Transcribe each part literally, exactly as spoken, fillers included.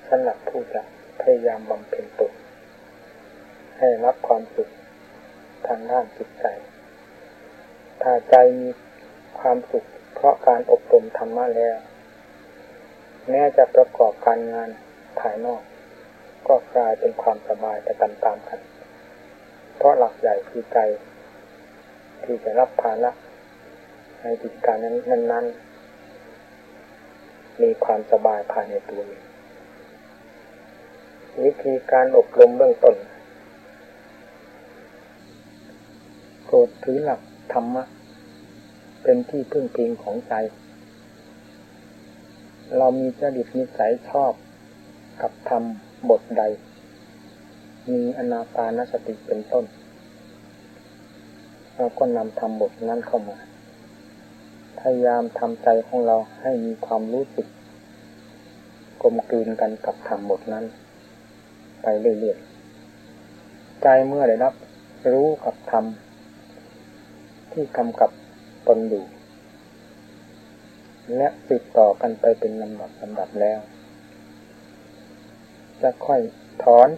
สำหรับผู้จะพยายามบำเพ็ญตนให้รับความสุขทางด้านจิตใจถ้าใจมีความสุขเพราะการอบรมธรรมะแล้วแม้จะประกอบการงานภายนอกก็กลายเป็นความสบายไปตามๆกันเพราะหลักใหญ่คือใจที่จะรับภาระในกิจการนั้นๆมีความสบายภายในตัวเองวิธีการอบรมเบื้องต้นโปรดถือหลักธรรมะเป็นที่พึ่งพิงของใจเรามีจริตนิสัยชอบกับธรรมบทใดมีอานาปานสติเป็นต้นเราก็นำธรรมบทนั้นเข้ามาพยายามทำใจของเราให้มีความรู้สึกกลมกลืนกันกับธรรมบทนั้นไปเรื่อยๆใจเมื่อได้รับรู้กับธรรมที่กำกับตนอยู่และติดต่อกันไปเป็นลำดับลำดับแล้วจะค่อยถอน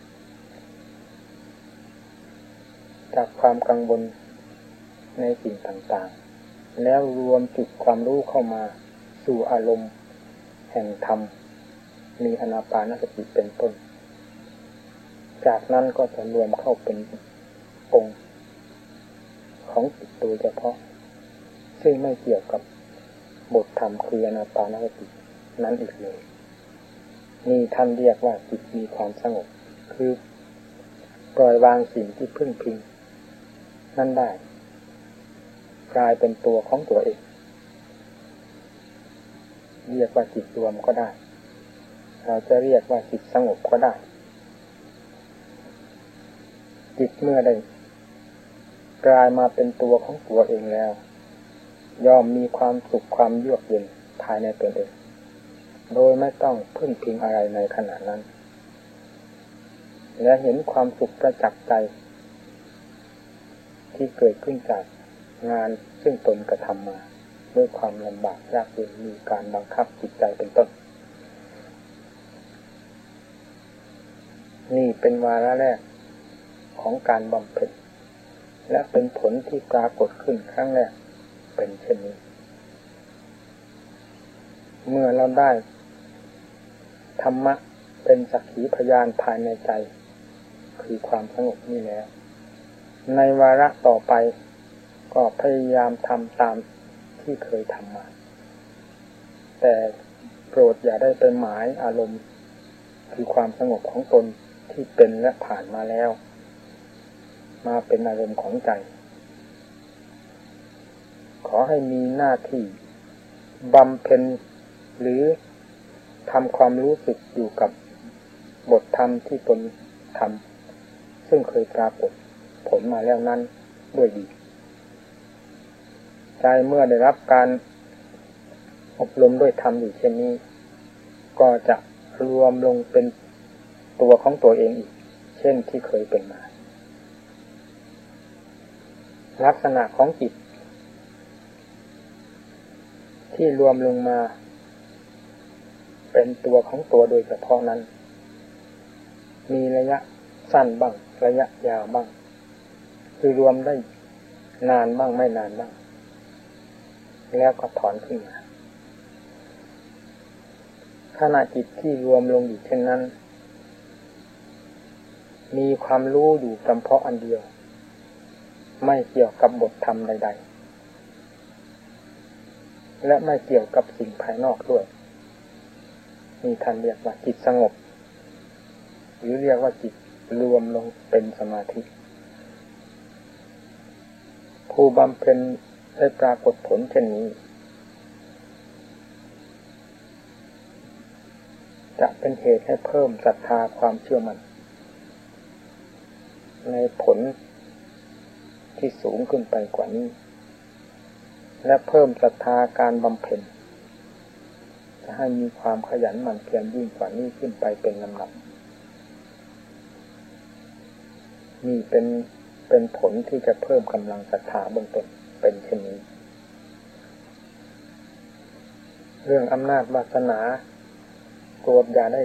จากความกังวลในสิ่งต่างๆแล้วรวมจุดความรู้เข้ามาสู่อารมณ์แห่งธรรมมีอานาปานสติเป็นต้นจากนั้นก็จะรวมเข้าเป็นองค์ของจิตโดยเฉพาะซึ่งไม่เกี่ยวกับบทธรรมคืออานาปานสตินั้นอีกเลยนี่ท่านเรียกว่าจิตมีความสงบคือปล่อยวางสิ่งที่พึ่งพิงนั่นได้กลายเป็นตัวของตัวเองเรียกว่าจิตรวมก็ได้เราจะเรียกว่าจิตสงบก็ได้จิตเมื่อได้กลายมาเป็นตัวของตัวเองแล้วย่อมมีความสุขความเยือกเย็นภายในตนเองโดยไม่ต้องพึ่งพิงอะไรในขณะนั้นและเห็นความสุขประจักษ์ใจที่เกิดขึ้นจากงานซึ่งตนกระทำมาด้วยความลำบากยากเย็นมีการบังคับจิตใจเป็นต้นนี่เป็นวาระแรกของการบำเพ็ญและเป็นผลที่ปรากฏขึ้นครั้งแรกเป็นเช่นนี้เมื่อเราได้ธรรมะเป็นสักขีพยานภายในใจคือความสงบนี่แล้วในวาระต่อไปก็พยายามทำตามที่เคยทำมาแต่โปรดอย่าได้ไปหมายอารมณ์คือความสงบของตนที่เป็นและผ่านมาแล้วมาเป็นอารมณ์ของใจขอให้มีหน้าที่บำเพ็ญหรือทำความรู้สึกอยู่กับบทธรรมที่ตนทำซึ่งเคยปรากฏผลมาแล้วนั้นด้วยดีใจเมื่อได้รับการอบรมด้วยธรรมอยู่เช่นนี้ก็จะรวมลงเป็นตัวของตัวเองอีกเช่นที่เคยเป็นมาลักษณะของจิตที่รวมลงมาเป็นตัวของตัวโดยเฉพาะนั้นมีระยะสั้นบ้างระยะยาวบ้างคือรวมได้นานบ้างไม่นานบ้างแล้วก็ถอนขึ้นมาขณะจิตที่รวมลงอยู่เช่นนั้นมีความรู้อยู่เฉพาะอันเดียวไม่เกี่ยวกับบทธรรมใดๆและไม่เกี่ยวกับสิ่งภายนอกด้วยมีท่านเรียกว่าจิตสงบหรือเรียกว่าจิตรวมลงเป็นสมาธิผู้บำเพ็ญได้ปรากฏผลเช่นนี้จะเป็นเหตุให้เพิ่มศรัทธาความเชื่อมั่นในผลที่สูงขึ้นไปกว่านี้และเพิ่มศรัทธาการบำเพ็ญจะให้มีความขยันหมั่นเพียรยิ่งกว่านี้ขึ้นไปเป็นลำดับนี่เป็นเป็นผลที่จะเพิ่มกำลังศรัทธาเบื้องต้นเป็นเช่นนี้เรื่องอำนาจวาสนาโปรดอย่าได้